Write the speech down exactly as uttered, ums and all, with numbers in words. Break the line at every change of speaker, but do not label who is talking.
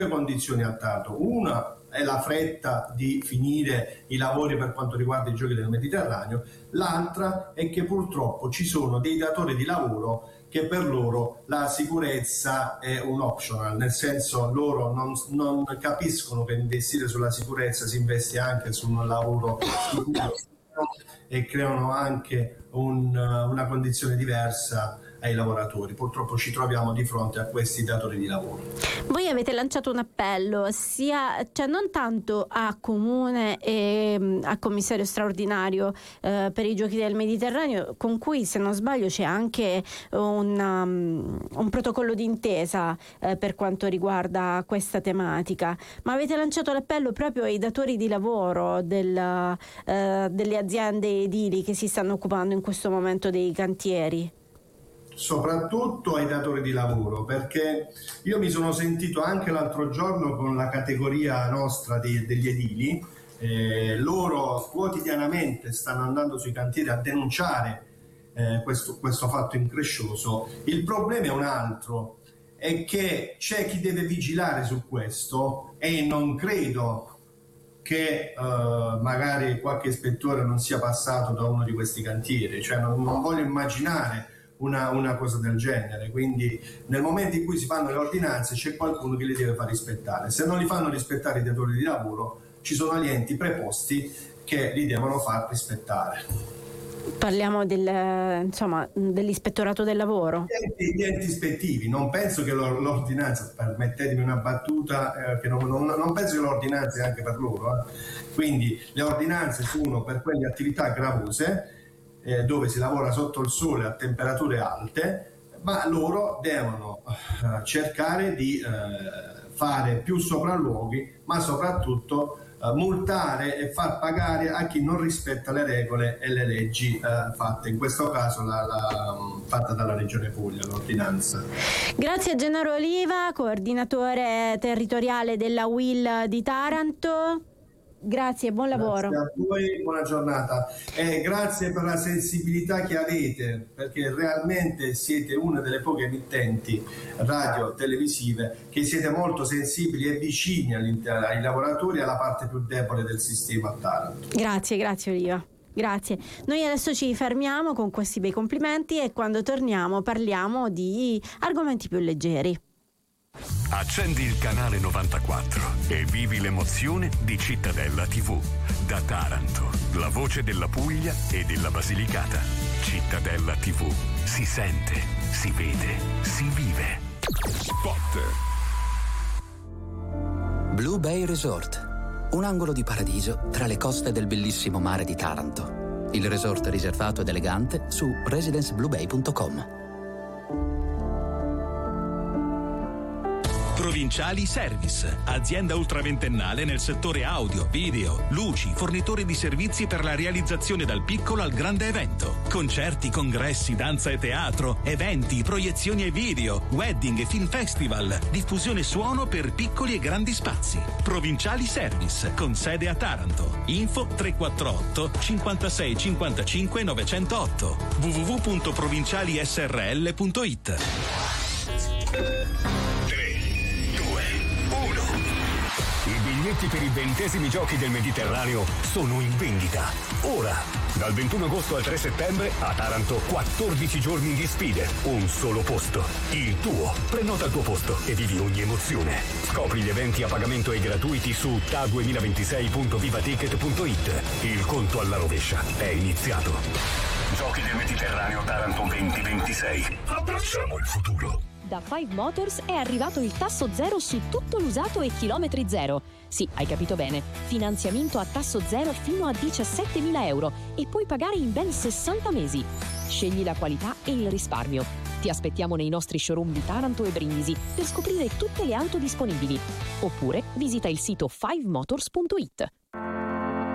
condizioni a Taranto. Una è la fretta di finire i lavori per quanto riguarda i giochi del Mediterraneo, l'altra è che purtroppo ci sono dei datori di lavoro che per loro la sicurezza è un optional, nel senso loro non, non capiscono che investire sulla sicurezza si investe anche su un lavoro sicuro e creano anche un, una condizione diversa ai lavoratori. Purtroppo ci troviamo di fronte a questi datori di lavoro.
Voi avete lanciato un appello sia, cioè non tanto a Comune e a commissario straordinario eh, per i giochi del Mediterraneo, con cui, se non sbaglio, c'è anche un, um, un protocollo d'intesa eh, per quanto riguarda questa tematica, ma avete lanciato l'appello proprio ai datori di lavoro del, eh, delle aziende edili che si stanno occupando in questo momento dei cantieri.
Soprattutto ai datori di lavoro, perché io mi sono sentito anche l'altro giorno con la categoria nostra dei, degli edili, eh, loro quotidianamente stanno andando sui cantieri a denunciare eh, questo, questo fatto increscioso. Il problema è un altro, è che c'è chi deve vigilare su questo e non credo che uh, magari qualche ispettore non sia passato da uno di questi cantieri, cioè non, non voglio immaginare Una, una cosa del genere. Quindi nel momento in cui si fanno le ordinanze c'è qualcuno che le deve far rispettare. Se non li fanno rispettare i datori di lavoro, ci sono gli enti preposti che li devono far rispettare.
Parliamo del, insomma, dell'ispettorato del lavoro.
Gli enti, gli enti ispettivi. Non penso che l'ordinanza, permettetemi una battuta, eh, che non, non, non penso che l'ordinanza è anche per loro. Eh. Quindi le ordinanze sono per quelle attività gravose, Eh, dove si lavora sotto il sole a temperature alte, ma loro devono eh, cercare di eh, fare più sopralluoghi, ma soprattutto eh, multare e far pagare a chi non rispetta le regole e le leggi eh, fatte, in questo caso la, la, fatta dalla Regione Puglia, l'ordinanza.
Grazie a Gennaro Oliva, coordinatore territoriale della U I L di Taranto. Grazie e buon lavoro.
Grazie a voi, buona giornata e grazie per la sensibilità che avete, perché realmente siete una delle poche emittenti radio televisive che siete molto sensibili e vicini ai lavoratori e alla parte più debole del sistema a Taranto.
Grazie, grazie Oliva. Grazie. Noi adesso ci fermiamo con questi bei complimenti e quando torniamo parliamo di argomenti più leggeri.
Accendi il canale novantaquattro e vivi l'emozione di Cittadella tivù. Da Taranto, la voce della Puglia e della Basilicata. Cittadella tivù. Si sente, si vede, si vive. Spot.
Blue Bay Resort. Un angolo di paradiso tra le coste del bellissimo mare di Taranto. Il resort riservato ed elegante su residence blue bay punto com.
Provinciali Service, azienda ultraventennale nel settore audio, video, luci, fornitore di servizi per la realizzazione dal piccolo al grande evento. Concerti, congressi, danza e teatro, eventi, proiezioni e video, wedding e film festival, diffusione suono per piccoli e grandi spazi. Provinciali Service, con sede a Taranto. Info tre quattro otto cinquantasei cinquantacinque novecentotto w w w punto provinciali s r l punto i t.
I biglietti per i ventesimi giochi del Mediterraneo sono in vendita. Ora, dal ventuno agosto al tre settembre, a Taranto, quattordici giorni di sfide. Un solo posto. Il tuo. Prenota il tuo posto e vivi ogni emozione. Scopri gli eventi a pagamento e gratuiti su t a duemilaventisei punto vivaticket punto i t. Il conto alla rovescia è iniziato. Giochi del Mediterraneo Taranto duemilaventisei. Abbracciamo il futuro.
Da Five Motors è arrivato il tasso zero su tutto l'usato e chilometri zero. Sì, hai capito bene. Finanziamento a tasso zero fino a diciassettemila euro e puoi pagare in ben sessanta mesi. Scegli la qualità e il risparmio. Ti aspettiamo nei nostri showroom di Taranto e Brindisi per scoprire tutte le auto disponibili. Oppure visita il sito five motors punto i t.